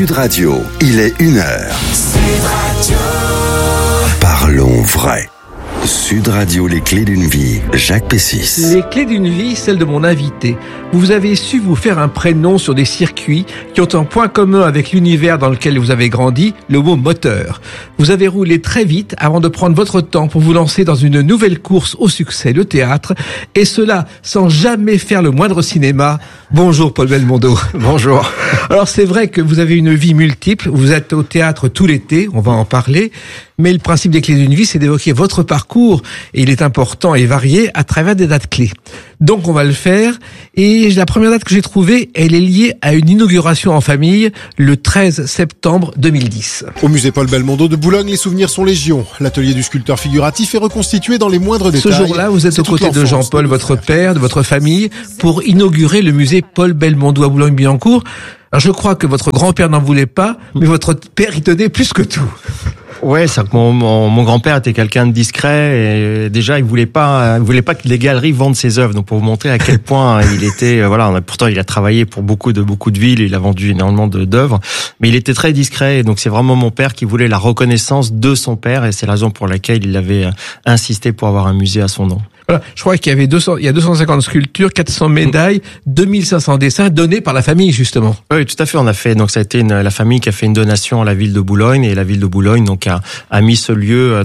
Sud Radio, il est 1h. Sud Radio. Parlons vrai. Sud Radio, les clés d'une vie, Jacques Pessis. Les clés d'une vie, celle de mon invité. Vous avez su vous faire un prénom sur des circuits qui ont un point commun avec l'univers dans lequel vous avez grandi, le mot moteur. Vous avez roulé très vite avant de prendre votre temps pour vous lancer dans une nouvelle course au succès, le théâtre, et cela sans jamais faire le moindre cinéma. Bonjour Paul Belmondo. Bonjour. Alors c'est vrai que vous avez une vie multiple, vous êtes au théâtre tout l'été, on va en parler, mais le principe des clés d'une vie, c'est d'évoquer votre parcours, et il est important et varié à travers des dates clés. Donc on va le faire, et la première date que j'ai trouvée, elle est liée à une inauguration en famille, le 13 septembre 2010. Au musée Paul Belmondo de Boulogne, les souvenirs sont légion. L'atelier du sculpteur figuratif est reconstitué dans les moindres détails. Ce jour-là, vous êtes aux côtés de Jean-Paul, votre père, de votre famille, pour inaugurer le musée Paul Belmondo à Boulogne-Billancourt. Alors je crois que votre grand-père n'en voulait pas, mais votre père y tenait plus que tout. Ouais, c'est que mon grand-père était quelqu'un de discret et déjà il voulait pas que les galeries vendent ses œuvres. Donc pour vous montrer à quel point il était pourtant il a travaillé pour beaucoup de villes, il a vendu énormément d'œuvres, mais il était très discret et donc c'est vraiment mon père qui voulait la reconnaissance de son père et c'est la raison pour laquelle il avait insisté pour avoir un musée à son nom. Voilà, je crois qu'il y avait 250 sculptures, 400 médailles, 2500 dessins donnés par la famille, justement. Oui, tout à fait. On a fait, donc ça a été la famille qui a fait une donation à la ville de Boulogne et la ville de Boulogne, donc, a mis ce lieu,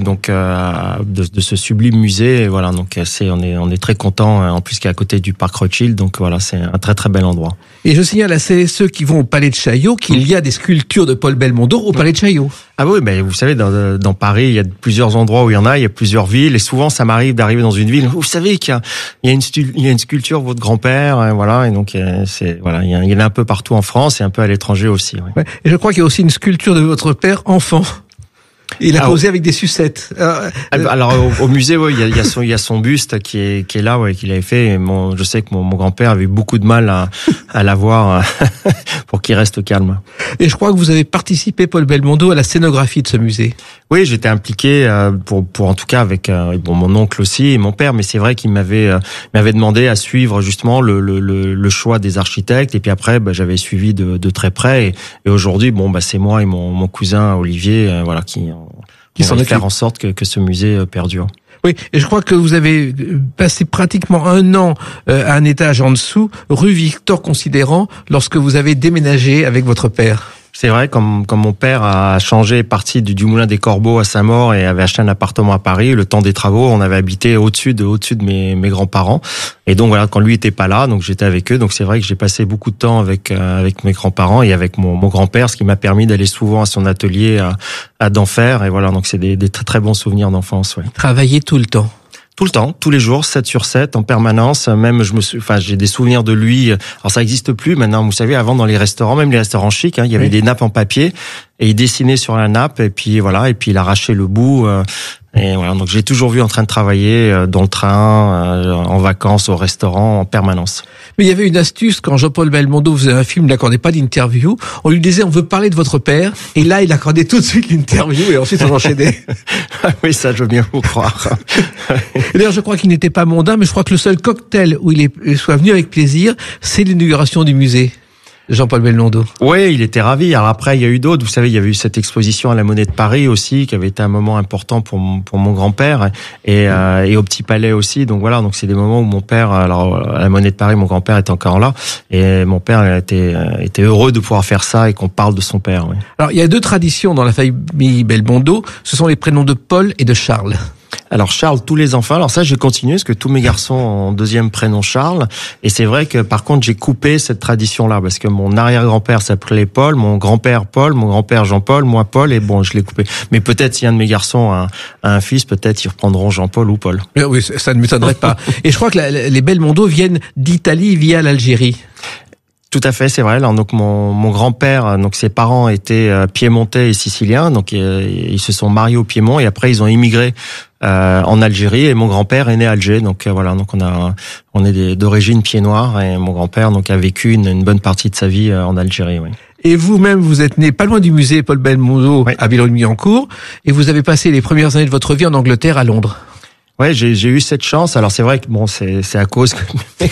de ce sublime musée. Et voilà, donc, on est très content, en plus qui est à côté du parc Rothschild. Donc voilà, c'est un très très bel endroit. Et je signale à ceux qui vont au Palais de Chaillot qu'il y a des sculptures de Paul Belmondo au Palais de Chaillot. Ah oui, ben vous savez, dans Paris, il y a plusieurs endroits où il y a plusieurs villes, et souvent ça m'arrive d'arriver dans une ville. Vous savez qu'il y a une sculpture de votre grand-père, voilà, et donc il y en a un peu partout en France et un peu à l'étranger aussi. Ouais. Ouais, et je crois qu'il y a aussi une sculpture de votre père enfant. Il a posé avec des sucettes. Alors au musée, ouais, il y a son buste qui est là, ouais, qu'il avait fait. Et je sais que mon grand-père avait beaucoup de mal à l'avoir pour qu'il reste calme. Et je crois que vous avez participé, Paul Belmondo, à la scénographie de ce musée. Oui, j'étais impliqué pour en tout cas avec mon oncle aussi et mon père, mais c'est vrai qu'il m'avait demandé à suivre justement le choix des architectes et puis après j'avais suivi de très près et aujourd'hui c'est moi et mon cousin Olivier qui sont faire en sorte que ce musée perdure. Oui, et je crois que vous avez passé pratiquement un an à un étage en dessous, rue Victor Considérant, lorsque vous avez déménagé avec votre père. C'est vrai, comme mon père a changé, parti du Moulin des Corbeaux à Saint-Maur et avait acheté un appartement à Paris, le temps des travaux, on avait habité au-dessus de mes grands-parents. Et donc voilà, quand lui était pas là, donc j'étais avec eux. Donc c'est vrai que j'ai passé beaucoup de temps avec mes grands-parents et avec mon grand-père, ce qui m'a permis d'aller souvent à son atelier à d'Enfer. Et voilà, donc c'est des très très bons souvenirs d'enfance. Ouais. Travailler tout le temps. Tout le temps, tous les jours, 7/7, en permanence. Même, j'ai des souvenirs de lui. Alors, ça n'existe plus maintenant. Vous savez, avant, dans les restaurants, même les restaurants chics, il y avait des nappes en papier et il dessinait sur la nappe et puis voilà, et puis il arrachait le bout. Et voilà, donc j'ai toujours vu en train de travailler dans le train, en vacances, au restaurant, en permanence. Mais il y avait une astuce quand Jean-Paul Belmondo faisait un film, il n'accordait pas d'interview. On lui disait, on veut parler de votre père. Et là, il accordait tout de suite l'interview et ensuite on enchaînait. Oui, ça, je veux bien vous croire. D'ailleurs, je crois qu'il n'était pas mondain, mais je crois que le seul cocktail où il soit venu avec plaisir, c'est l'inauguration du musée. Jean-Paul Belmondo. Oui, il était ravi. Alors après, il y a eu d'autres. Vous savez, il y avait eu cette exposition à la Monnaie de Paris aussi, qui avait été un moment important pour mon grand-père et au Petit Palais aussi. Donc voilà, donc c'est des moments où mon père, alors à la Monnaie de Paris, mon grand-père était encore là et mon père était heureux de pouvoir faire ça et qu'on parle de son père. Oui. Alors il y a deux traditions dans la famille Belmondo. Ce sont les prénoms de Paul et de Charles. Alors Charles, tous les enfants. Alors ça, j'ai continué parce que tous mes garçons ont deuxième prénom Charles. Et c'est vrai que par contre, j'ai coupé cette tradition-là parce que mon arrière-grand-père s'appelait Paul, mon grand-père Paul, mon grand-père Jean-Paul, moi Paul. Et bon, je l'ai coupé. Mais peut-être si un de mes garçons a un fils, peut-être ils reprendront Jean-Paul ou Paul. Oui, ça ne m'étonnerait pas. Et je crois que les Belmondo viennent d'Italie via l'Algérie. Tout à fait, c'est vrai. Alors, donc mon grand-père, donc ses parents étaient piémontais et siciliens, donc ils se sont mariés au Piémont et après ils ont immigré en Algérie et mon grand-père est né à Alger. Donc voilà, donc on est d'origine pied-noir et mon grand-père donc a vécu une bonne partie de sa vie en Algérie. Oui. Et vous-même, vous êtes né pas loin du musée Paul Belmondo, oui, à Boulogne-Billancourt, et vous avez passé les premières années de votre vie en Angleterre, à Londres. Ouais, j'ai eu cette chance. Alors c'est vrai que bon, c'est à cause que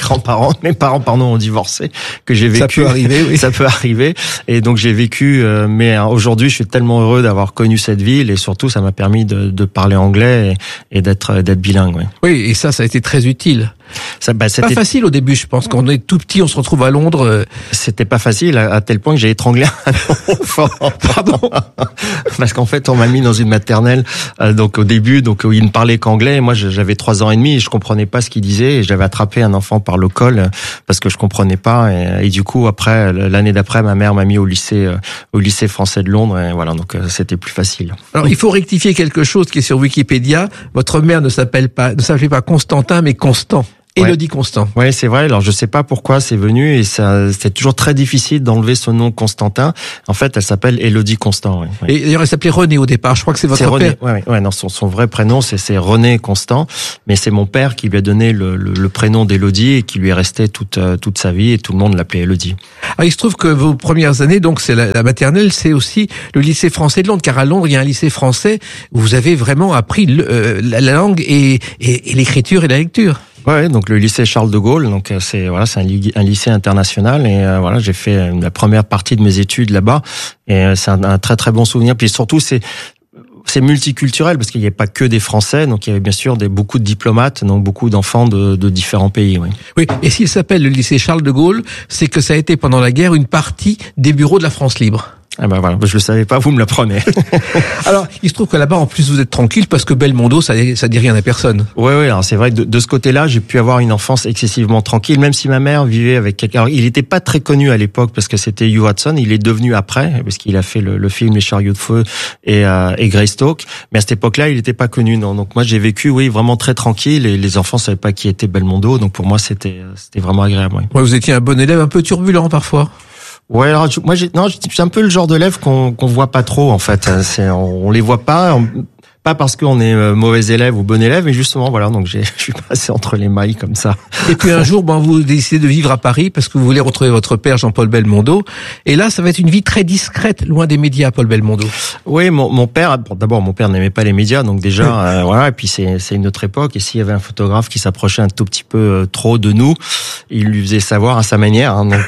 mes parents ont divorcé que j'ai vécu. Ça peut arriver, oui. Ça peut arriver. Et donc j'ai vécu. Mais aujourd'hui, je suis tellement heureux d'avoir connu cette ville et surtout, ça m'a permis de parler anglais et d'être bilingue. Ouais. Oui, et ça a été très utile. C'était pas facile au début, je pense. Quand on est tout petit, on se retrouve à Londres. C'était pas facile à tel point que j'ai étranglé un enfant. Pardon. Parce qu'en fait, on m'a mis dans une maternelle. Donc au début, où il ne parlait qu'anglais. Moi, j'avais 3 ans et demi et je comprenais pas ce qu'il disait. Et j'avais attrapé un enfant par le col parce que je comprenais pas. Et du coup, après, l'année d'après, ma mère m'a mis au lycée français de Londres. Et voilà, donc c'était plus facile. Alors, il faut rectifier quelque chose qui est sur Wikipédia. Votre mère ne s'appelait pas Constantin, mais Constant. Élodie Constant. Ouais, c'est vrai. Alors, je sais pas pourquoi c'est venu et c'est toujours très difficile d'enlever ce nom Constantin. En fait, elle s'appelle Élodie Constant. Ouais. Et d'ailleurs, elle s'appelait René au départ. Je crois que c'est votre père. Ouais, non, son vrai prénom, c'est René Constant. Mais c'est mon père qui lui a donné le prénom d'Élodie et qui lui est resté toute sa vie et tout le monde l'appelait Élodie. Alors, il se trouve que vos premières années, donc, c'est la maternelle, c'est aussi le lycée français de Londres. Car à Londres, il y a un lycée français où vous avez vraiment appris la langue et l'écriture et la lecture. Ouais, donc le lycée Charles de Gaulle, donc c'est un lycée international et j'ai fait la première partie de mes études là-bas et c'est un très très bon souvenir. Puis surtout c'est multiculturel parce qu'il n'y avait pas que des Français, donc il y avait bien sûr beaucoup de diplomates, donc beaucoup d'enfants de différents pays. Oui. Oui, et s'il s'appelle le lycée Charles de Gaulle, c'est que ça a été pendant la guerre une partie des bureaux de la France libre. Ah ben voilà, je le savais pas, vous me l'apprenez. Alors, il se trouve que là-bas, en plus, vous êtes tranquille parce que Belmondo, ça dit rien à personne. Oui, alors c'est vrai que de ce côté-là, j'ai pu avoir une enfance excessivement tranquille, même si ma mère vivait avec quelqu'un. Alors, il n'était pas très connu à l'époque parce que c'était Hugh Hudson. Il est devenu après parce qu'il a fait le film Les Chariots de feu et Greystoke. Mais à cette époque-là, il n'était pas connu. Non. Donc moi, j'ai vécu, vraiment très tranquille et les enfants savaient pas qui était Belmondo. Donc pour moi, c'était vraiment agréable. Oui. Ouais, vous étiez un bon élève, un peu turbulent parfois. Ouais, alors moi je suis un peu le genre d'élève qu'on voit pas trop en fait. On les voit pas parce qu'on est mauvais élève ou bon élève, mais justement voilà, donc je suis passé entre les mailles comme ça. Et puis un jour, vous décidez de vivre à Paris parce que vous voulez retrouver votre père Jean-Paul Belmondo. Et là, ça va être une vie très discrète, loin des médias, Paul Belmondo. Oui, mon père, d'abord mon père n'aimait pas les médias, donc déjà voilà. Et puis c'est une autre époque. Et s'il y avait un photographe qui s'approchait un tout petit peu trop de nous, il lui faisait savoir à sa manière. Hein, donc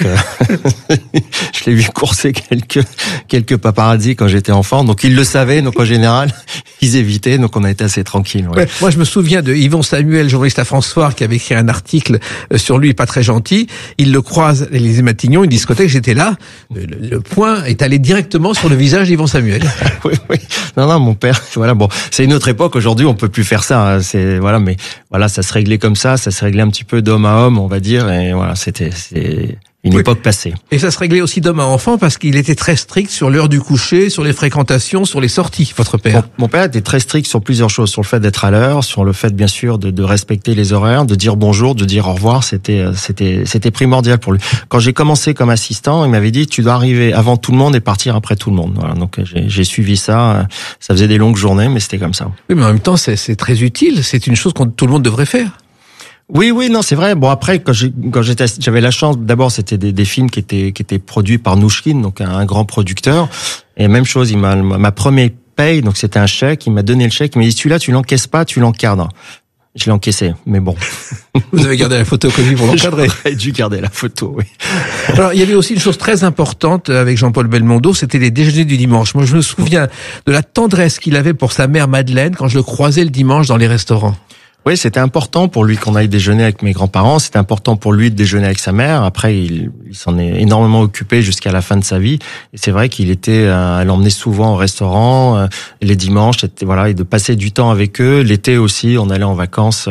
je l'ai vu courser quelques paparazzis quand j'étais enfant. Donc il le savait. Donc en général, ils évitaient. Donc on a été assez tranquille. Ouais. Ouais, moi je me souviens de Yvon Samuel, journaliste à France Soir, qui avait écrit un article sur lui, pas très gentil. Il le croise à l'Élysée Matignon, une discothèque. J'étais là. Le point est allé directement sur le visage d'Yvon Samuel. Oui. Non, mon père. Voilà, bon, c'est une autre époque. Aujourd'hui, on peut plus faire ça. Hein, mais voilà, ça se réglait comme ça. Ça se réglait un petit peu d'homme à homme, on va dire. Et voilà, c'est une époque passée. Et ça se réglait aussi d'homme à enfant parce qu'il était très strict sur l'heure du coucher, sur les fréquentations, sur les sorties, votre père. Mon père était très strict sur plusieurs choses, sur le fait d'être à l'heure, sur le fait bien sûr de respecter les horaires, de dire bonjour, de dire au revoir, c'était primordial pour lui. Quand j'ai commencé comme assistant, il m'avait dit tu dois arriver avant tout le monde et partir après tout le monde. Voilà, donc j'ai suivi ça, ça faisait des longues journées mais c'était comme ça. Oui, mais en même temps c'est très utile, c'est une chose que tout le monde devrait faire. Oui, non, c'est vrai. Bon, après, j'avais la chance. D'abord, c'était des films qui étaient produits par Nouchkine, donc un grand producteur. Et même chose, ma première paye, donc c'était un chèque. Il m'a donné le chèque. Il m'a dit celui-là, tu l'encaisses pas, tu l'encadres. Je l'ai encaissé, mais bon. Vous avez gardé la photocopie pour l'encadrer. J'aurais dû garder la photo, oui. Alors, il y avait aussi une chose très importante avec Jean-Paul Belmondo, c'était les déjeuners du dimanche. Moi, je me souviens de la tendresse qu'il avait pour sa mère Madeleine quand je le croisais le dimanche dans les restaurants. Oui, c'était important pour lui qu'on aille déjeuner avec mes grands-parents. C'était important pour lui de déjeuner avec sa mère. Après, il s'en est énormément occupé jusqu'à la fin de sa vie. Et c'est vrai qu'il elle l'emmenait souvent au restaurant les dimanches. Et de passer du temps avec eux. L'été aussi, on allait en vacances.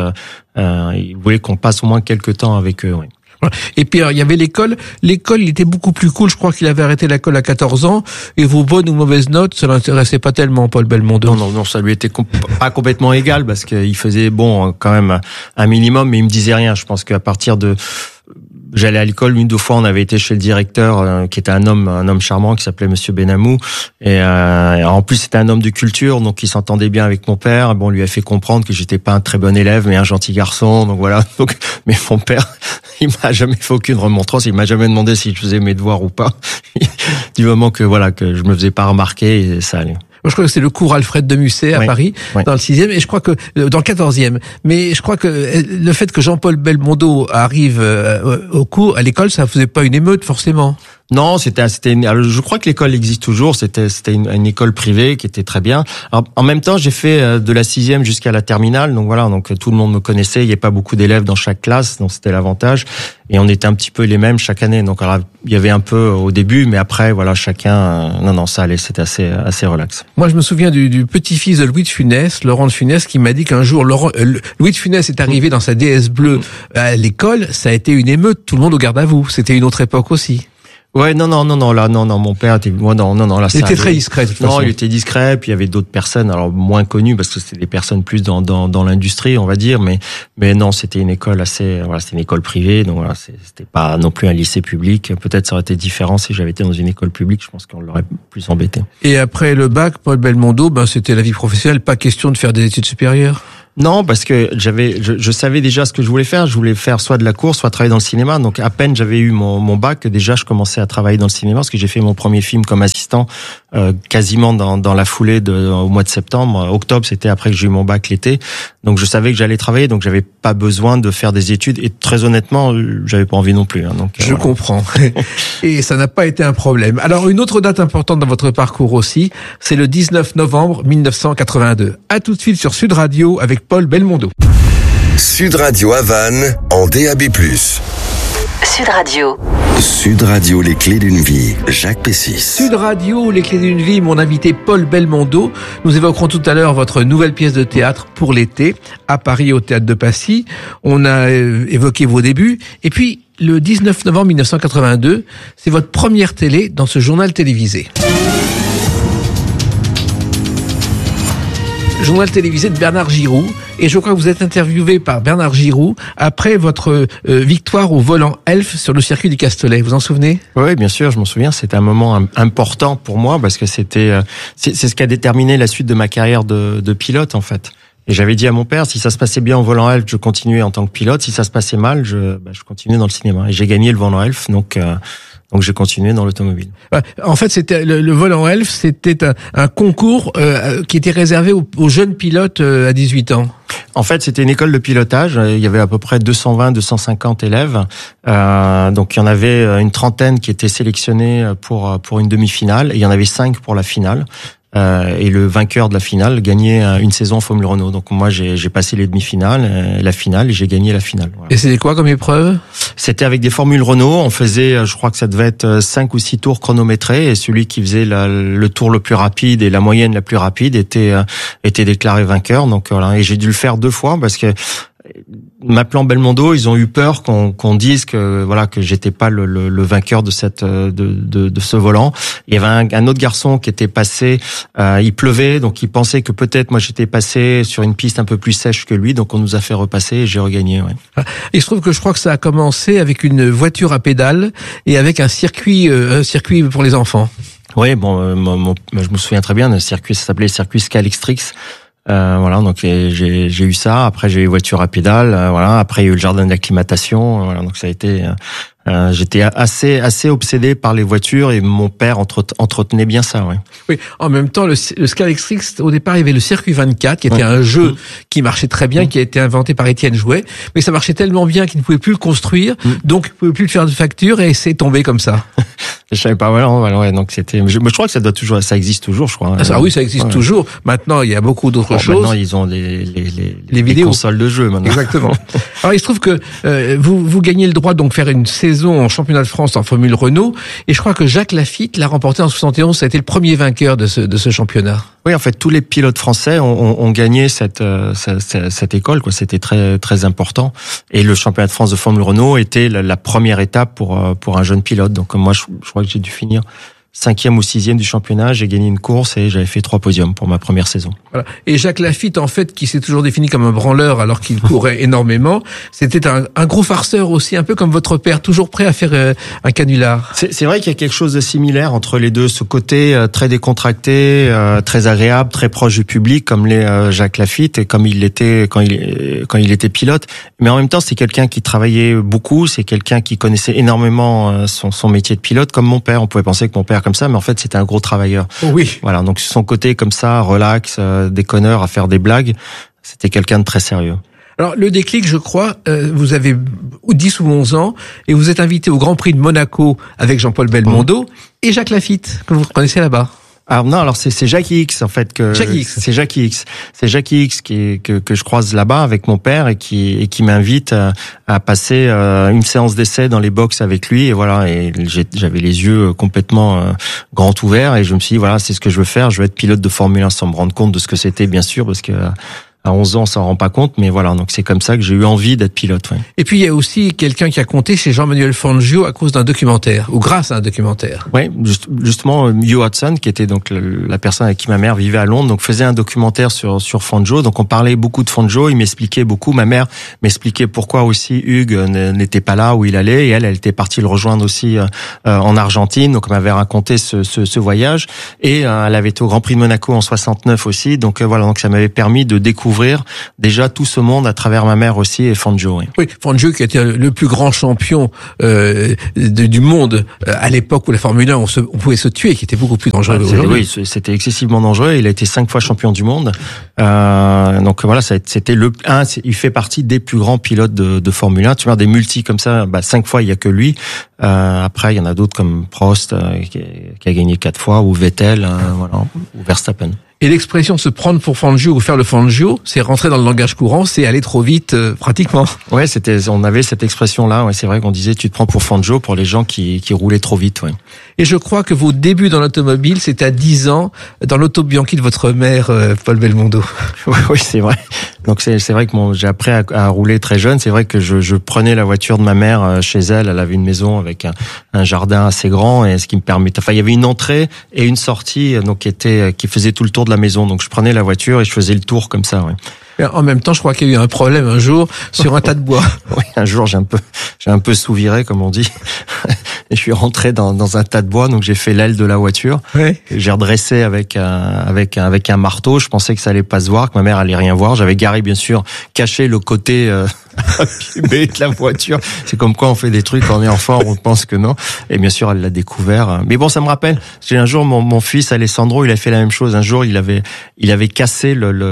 Il voulait qu'on passe au moins quelques temps avec eux. Oui. Et puis il y avait l'école. L'école, il était beaucoup plus cool. Je crois qu'il avait arrêté l'école à 14 ans. Et vos bonnes ou mauvaises notes, ça l'intéressait pas tellement, Paul Belmondo. Non, ça lui était pas complètement égal parce qu'il faisait quand même un minimum, mais il me disait rien. Je pense qu'à partir de j'allais à l'école 1-2 fois, on avait été chez le directeur qui était un homme charmant qui s'appelait Monsieur Benamou et en plus c'était un homme de culture donc il s'entendait bien avec mon père. Bon, on lui a fait comprendre que j'étais pas un très bon élève mais un gentil garçon. Donc voilà. Mais mon père, il m'a jamais fait aucune remontrance, il m'a jamais demandé si je faisais mes devoirs ou pas. Du moment que je me faisais pas remarquer et ça allait. je crois que c'est le cours Alfred de Musset à Paris, dans le 6e, et je crois que dans le 14e. Mais je crois que le fait que Jean-Paul Belmondo arrive au cours, à l'école, ça faisait pas une émeute forcément. Non, alors, je crois que l'école existe toujours. C'était une école privée qui était très bien. Alors, en même temps, j'ai fait de la 6e jusqu'à la terminale. Donc voilà, donc tout le monde me connaissait. Il n'y avait pas beaucoup d'élèves dans chaque classe, donc c'était l'avantage. Et on était un petit peu les mêmes chaque année. Donc alors, il y avait un peu au début, mais après, voilà, chacun. Non, ça allait. C'était assez relax. Moi, je me souviens du petit-fils de Louis de Funès, Laurent de Funès, qui m'a dit qu'un jour, Louis de Funès est arrivé dans sa DS bleue à l'école. Ça a été une émeute. Tout le monde au garde à vous. C'était une autre époque aussi. Ouais, non, mon père était, là, il était très discret, de toute façon. Non, il était discret, puis il y avait d'autres personnes, alors moins connues, parce que c'était des personnes plus dans l'industrie, on va dire, mais non, c'était une école c'était une école privée, donc voilà, c'était pas non plus un lycée public. Peut-être ça aurait été différent si j'avais été dans une école publique, je pense qu'on l'aurait plus embêté. Et après le bac, Paul Belmondo, c'était la vie professionnelle, pas question de faire des études supérieures? Non, parce que je savais déjà ce que je voulais faire. Je voulais faire soit de la course, soit travailler dans le cinéma. Donc à peine j'avais eu mon bac, déjà je commençais à travailler dans le cinéma, parce que j'ai fait mon premier film comme assistant quasiment dans la foulée au mois de septembre. Octobre, c'était après que j'ai eu mon bac l'été. Donc je savais que j'allais travailler, donc j'avais pas besoin de faire des études. Et très honnêtement, j'avais pas envie non plus. Donc je comprends. Et ça n'a pas été un problème. Alors une autre date importante dans votre parcours aussi, c'est le 19 novembre 1982. À tout de suite sur Sud Radio avec Paul Belmondo. Sud Radio à Vannes en DAB+. Sud Radio. Sud Radio, les clés d'une vie. Jacques Pessis. Sud Radio, les clés d'une vie. Mon invité Paul Belmondo. Nous évoquerons tout à l'heure votre nouvelle pièce de théâtre pour l'été à Paris au Théâtre de Passy. On a évoqué vos débuts. Et puis, le 19 novembre 1982, c'est votre première télé dans ce journal télévisé. Journal télévisé de Bernard Giroux, et je crois que vous êtes interviewé par Bernard Giroux après votre victoire au volant Elf sur le circuit du Castellet. Vous en souvenez? Oui, bien sûr, je m'en souviens. C'était un moment important pour moi, parce que c'est ce qui a déterminé la suite de ma carrière de pilote, en fait. Et j'avais dit à mon père, si ça se passait bien au volant Elf, je continuais en tant que pilote. Si ça se passait mal, je continuais dans le cinéma. Et j'ai gagné le volant Elf, donc j'ai continué dans l'automobile. En fait, c'était le volant Elf, c'était un concours qui était réservé aux jeunes pilotes à 18 ans. En fait, c'était une école de pilotage. Il y avait à peu près 250 élèves. Donc, il y en avait une trentaine qui étaient sélectionnés pour une demi-finale. Et il y en avait 5 pour la finale. Et le vainqueur de la finale gagnait une saison en Formule Renault. Donc moi j'ai passé les demi-finales, la finale, et j'ai gagné la finale. Voilà. Et c'était quoi comme épreuve? C'était avec des Formules Renault. On faisait, je crois que ça devait être 5 ou 6 tours chronométrés, et celui qui faisait le tour le plus rapide et la moyenne la plus rapide était déclaré vainqueur. Donc voilà, et j'ai dû le faire 2 fois, parce que m'appelant Belmondo, ils ont eu peur qu'on dise que j'étais pas le vainqueur de ce volant. Il y avait un autre garçon qui était passé, il pleuvait, donc il pensait que peut-être moi j'étais passé sur une piste un peu plus sèche que lui, donc on nous a fait repasser et j'ai regagné. Ouais. Il se trouve que je crois que ça a commencé avec une voiture à pédales et avec un circuit pour les enfants. Oui, je me souviens très bien d'un circuit, ça s'appelait le circuit Scalextrix. Voilà, donc j'ai eu ça. Après j'ai eu voiture à pédales. Voilà. Après il y a eu le jardin d'acclimatation. Voilà, donc ça a été. J'étais assez obsédé par les voitures, et mon père entretenait bien ça. Ouais. Oui. En même temps, le Scalextrix, au départ, il y avait le Circuit 24, qui était un jeu qui marchait très bien, qui a été inventé par Étienne Jouet, mais ça marchait tellement bien qu'il ne pouvait plus le construire, donc il ne pouvait plus le faire de facture, et c'est tombé comme ça. Je savais pas, ouais, donc c'était. Je crois que ça existe toujours, je crois. Ah oui, ça existe toujours. Maintenant, il y a beaucoup d'autres choses. Maintenant, ils ont les consoles de jeu maintenant. Exactement. Alors, il se trouve que vous gagnez le droit de faire une saison en championnat de France en Formule Renault, et je crois que Jacques Lafitte l'a remporté en 71. Ça a été le premier vainqueur de ce championnat. Oui, en fait, tous les pilotes français ont gagné cette école, quoi. C'était très très important. Et le championnat de France de Formule Renault était la première étape pour un jeune pilote. Donc moi, je crois que j'ai dû finir 5e ou 6e du championnat, j'ai gagné une course et j'avais fait 3 podiums pour ma première saison. Voilà. Et Jacques Lafitte, en fait, qui s'est toujours défini comme un branleur alors qu'il courait énormément, c'était un gros farceur aussi, un peu comme votre père, toujours prêt à faire un canular. C'est vrai qu'il y a quelque chose de similaire entre les deux, ce côté très décontracté, très agréable, très proche du public, comme l'est Jacques Lafitte, et comme il l'était quand il était pilote. Mais en même temps, c'est quelqu'un qui travaillait beaucoup, c'est quelqu'un qui connaissait énormément son métier de pilote, comme mon père. On pouvait penser que mon père, comme ça, mais en fait c'était un gros travailleur. Oui. Voilà, donc son côté comme ça, relax, déconneur, à faire des blagues, c'était quelqu'un de très sérieux. Alors, le déclic, je crois, vous avez 10 ou 11 ans et vous êtes invité au Grand Prix de Monaco avec Jean-Paul Belmondo et Jacques Lafitte, que vous connaissez là-bas. Alors c'est Jackie X en fait que c'est Jackie X que je croise là-bas avec mon père et qui m'invite à passer une séance d'essai dans les box avec lui et voilà, et j'avais les yeux complètement grands ouverts et je me suis dit voilà, c'est ce que je veux faire, je veux être pilote de Formule 1 sans me rendre compte de ce que c'était bien sûr parce que à 11 ans, on s'en rend pas compte, mais voilà, donc c'est comme ça que j'ai eu envie d'être pilote. Ouais. Et puis il y a aussi quelqu'un qui a compté chez Jean-Manuel Fangio à cause d'un documentaire, ou grâce à un documentaire. Oui, justement, Hugh Hudson, qui était donc la personne avec qui ma mère vivait à Londres, donc faisait un documentaire sur Fangio. Donc on parlait beaucoup de Fangio, il m'expliquait beaucoup. Ma mère m'expliquait pourquoi aussi Hugues n'était pas là où il allait, et elle était partie le rejoindre aussi en Argentine. Donc elle m'avait raconté ce voyage, et elle avait été au Grand Prix de Monaco en 69 aussi. Donc voilà, donc ça m'avait permis de découvrir déjà tout ce monde à travers ma mère aussi et Fangio. Oui, Fangio qui était le plus grand champion du monde à l'époque où la Formule 1 on pouvait se tuer, qui était beaucoup plus dangereux aujourd'hui. Oui, c'était excessivement dangereux. Il a été 5 fois champion du monde. Donc voilà, c'était il fait partie des plus grands pilotes de Formule 1. Tu vois, des multis comme ça, 5 fois il y a que lui. Après il y en a d'autres comme Prost qui a gagné 4 fois, ou Vettel, voilà, ou Verstappen. Et l'expression se prendre pour Fangio ou faire le Fangio, c'est rentrer dans le langage courant, c'est aller trop vite, pratiquement. Ouais, on avait cette expression-là. Ouais, c'est vrai qu'on disait tu te prends pour Fangio pour les gens qui roulaient trop vite. Ouais. Et je crois que vos débuts dans l'automobile, c'est à 10 ans, dans l'auto Bianchi de votre mère, Paul Belmondo. Oui, c'est vrai. Donc c'est vrai que j'ai appris à rouler très jeune. C'est vrai que je prenais la voiture de ma mère chez elle. Elle avait une maison avec un jardin assez grand, et ce qui me permettait. Enfin, il y avait une entrée et une sortie, donc qui faisait tout le tour de la maison. Donc je prenais la voiture et je faisais le tour comme ça. Ouais. Et en même temps, je crois qu'il y a eu un problème un jour sur un tas de bois. Oui, un jour j'ai un peu sous-viré, comme on dit. Et je suis rentré dans un tas de bois, donc j'ai fait l'aile de la voiture. Ouais. J'ai redressé avec un marteau. Je pensais que ça allait pas se voir, que ma mère allait rien voir. J'avais garé, bien sûr, caché le côté abîmé de la voiture. C'est comme quoi on fait des trucs quand on est enfant, on pense que non. Et bien sûr, elle l'a découvert. Mais bon, ça me rappelle. J'ai un jour mon fils Alessandro, il a fait la même chose. Un jour, il avait cassé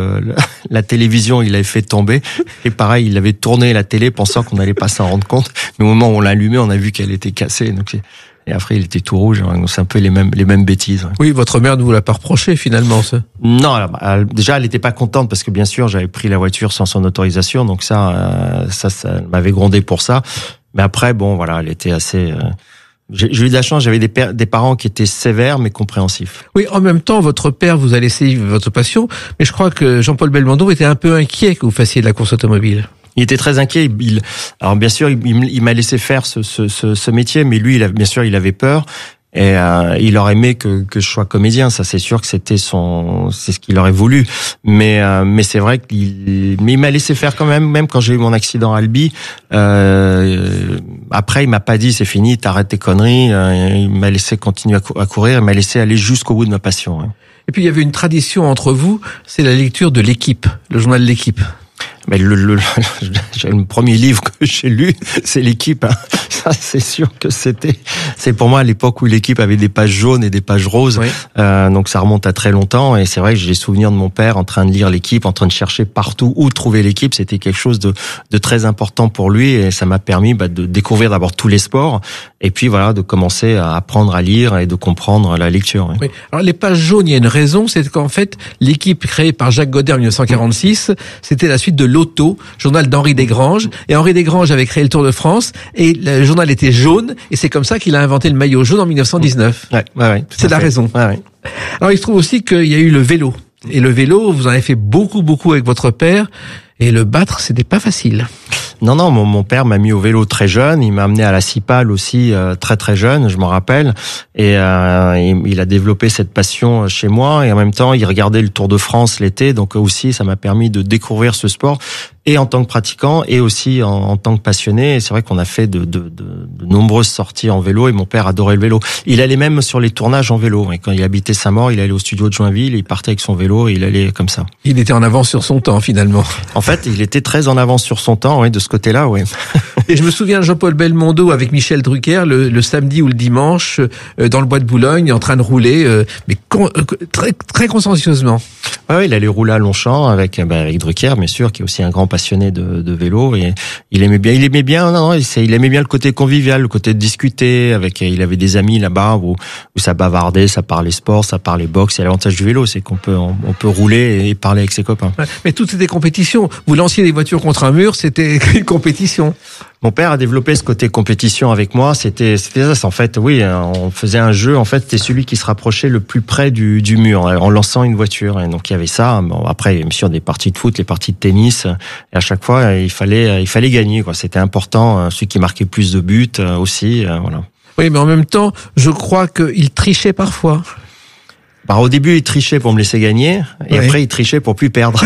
la télévision, il l'avait fait tomber. Et pareil, il avait tourné la télé pensant qu'on n'allait pas s'en rendre compte. Mais au moment où on l'a allumé, on a vu qu'elle était cassée. Donc et après, il était tout rouge. Donc c'est un peu les mêmes bêtises. Ouais. Oui, votre mère ne vous l'a pas reproché finalement, ça. Non, déjà, elle était pas contente parce que bien sûr, j'avais pris la voiture sans son autorisation. Donc ça m'avait grondé pour ça. Mais après, bon, voilà, elle était assez. J'ai eu de la chance, j'avais des parents qui étaient sévères mais compréhensifs. Oui, en même temps, votre père vous a laissé votre passion, mais je crois que Jean-Paul Belmondo était un peu inquiet que vous fassiez de la course automobile. Il était très inquiet. Alors bien sûr, il m'a laissé faire ce métier, mais lui, bien sûr, il avait peur. Et il aurait aimé que je sois comédien, ça c'est sûr que c'est ce qu'il aurait voulu. Mais c'est vrai qu'il m'a laissé faire quand même quand j'ai eu mon accident à Albi. Après il m'a pas dit c'est fini, t'arrêtes tes conneries. Il m'a laissé continuer à courir, il m'a laissé aller jusqu'au bout de ma passion. Ouais. Et puis il y avait une tradition entre vous, c'est la lecture de l'Équipe, le journal de l'Équipe. Mais le premier livre que j'ai lu, c'est l'Équipe. Hein. Ça, c'est sûr que c'est pour moi à l'époque où l'Équipe avait des pages jaunes et des pages roses. Oui. Donc ça remonte à très longtemps. Et c'est vrai que j'ai souvenir de mon père en train de lire l'Équipe, en train de chercher partout où trouver l'Équipe. C'était quelque chose de très important pour lui, et ça m'a permis de découvrir d'abord tous les sports, et puis voilà, de commencer à apprendre à lire et de comprendre la lecture. Oui. Oui. Alors les pages jaunes, il y a une raison, c'est qu'en fait l'Équipe créée par Jacques Goder en 1946, c'était la suite de l'Auto, journal d'Henri Desgranges. Et Henri Desgranges avait créé le Tour de France, et le journal était jaune, et c'est comme ça qu'il a inventé le maillot jaune en 1919. Ouais, c'est la raison. Ouais. Alors il se trouve aussi qu'il y a eu le vélo. Et le vélo, vous en avez fait beaucoup avec votre père, et le battre, c'était pas facile. Non, mon père m'a mis au vélo très jeune. Il m'a amené à la Cipale aussi très jeune, je m'en rappelle. Et il a développé cette passion chez moi. Et en même temps, il regardait le Tour de France l'été. Donc aussi, ça m'a permis de découvrir ce sport. et en tant que pratiquant et aussi en tant que passionné. Et c'est vrai qu'on a fait de nombreuses sorties en vélo et mon père adorait le vélo. Il allait même sur les tournages en vélo. Et quand il habitait Saint-Maur, il allait au studio de Joinville, il partait avec son vélo et il allait comme ça. Il était en avance sur son temps finalement. En fait, il était très en avance sur son temps, oui, de ce côté-là, oui. Et je me souviens de Jean-Paul Belmondo avec Michel Drucker le samedi ou le dimanche dans le bois de Boulogne en train de rouler, mais très, très consciencieusement. Ouais, il allait rouler à Longchamp avec Drucker, bien sûr, qui est aussi un grand passionné de vélo, et il aimait bien le côté convivial, le côté de discuter il avait des amis là-bas où ça bavardait, ça parlait sport, ça parlait boxe. Et l'avantage du vélo, c'est qu'on peut rouler et parler avec ses copains. Ouais, mais toutes c'était compétition. Vous lanciez des voitures contre un mur, c'était une compétition. Mon père a développé ce côté compétition avec moi. C'était ça, en fait. Oui, on faisait un jeu. En fait, c'était celui qui se rapprochait le plus près du mur en lançant une voiture. Et donc il y avait ça. Bon, après, bien sûr, des parties de foot, les parties de tennis. Et à chaque fois, il fallait gagner, quoi. C'était important. Celui qui marquait plus de buts aussi. Voilà. Oui, mais en même temps, je crois qu'il trichait parfois. Au début, il trichait pour me laisser gagner, et après, il trichait pour plus perdre.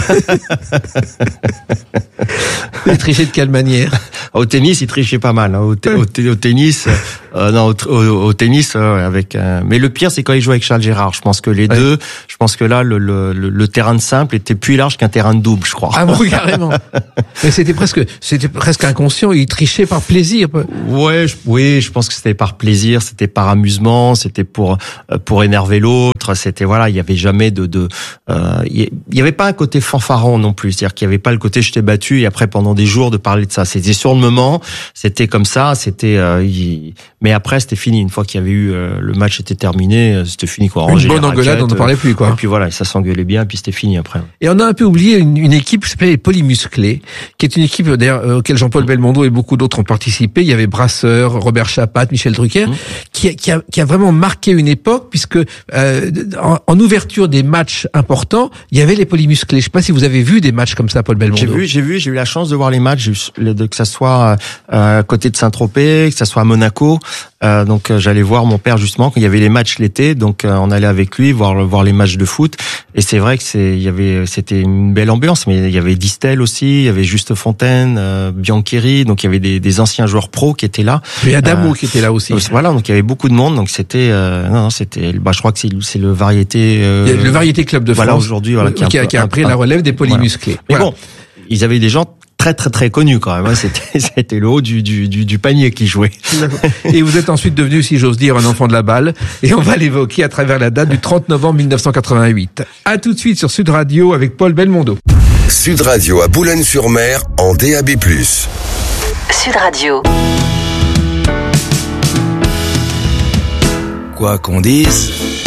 Il trichait de quelle manière? Au tennis, il trichait pas mal. Au tennis, au tennis, avec. Mais le pire, c'est quand il jouait avec Charles Gérard. Je pense que les deux. Je pense que là, le terrain de simple était plus large qu'un terrain de double, je crois. Ah bon, carrément. Mais c'était presque inconscient. Il trichait par plaisir. Oui, je pense que c'était par plaisir, c'était par amusement, c'était pour énerver l'autre. C'était il y avait jamais il y avait pas un côté fanfaron non plus, c'est-à-dire qu'il y avait pas le côté je t'ai battu et après pendant des jours de parler de ça. C'était sur le moment, c'était comme ça, mais après c'était fini. Une fois qu'il y avait eu le match était terminé, c'était fini quoi. Une bonne engueulade, on n'en parlait plus quoi. Et puis voilà, ça s'engueulait bien, et puis c'était fini après. Et on a un peu oublié une équipe qui s'appelait les Polymusclés, qui est une équipe d'ailleurs auquel Jean-Paul Belmondo et beaucoup d'autres ont participé. Il y avait Brasseur, Robert Chapat, Michel Drucker, qui a vraiment marqué une époque puisque en ouverture des matchs importants, il y avait les Polymusclés. Je sais pas si vous avez vu des matchs comme ça, Paul Belmondo. J'ai eu la chance de voir les matchs, que ça soit à côté de Saint-Tropez, que ça soit à Monaco. Donc j'allais voir mon père justement quand il y avait les matchs l'été, donc on allait avec lui voir les matchs de foot. Et c'est vrai que c'était une belle ambiance, mais il y avait Distel aussi, il y avait Juste Fontaine, Biancheri, donc il y avait des anciens joueurs pros qui étaient là. Et Adamo qui était là aussi. Voilà, donc il y avait beaucoup de monde, donc c'était c'était je crois que c'est le Variété le Variété Club de France. Voilà aujourd'hui qui a pris la relève des Polymusclés. Voilà. Mais bon, ils avaient des gens très très très connus quand même. C'était le haut du panier qui jouait. Et vous êtes ensuite devenu, si j'ose dire, un enfant de la balle. Et on va l'évoquer à travers la date du 30 novembre 1988. À tout de suite sur Sud Radio avec Paul Belmondo. Sud Radio à Boulogne-sur-Mer en DAB+. Sud Radio. Quoi qu'on dise,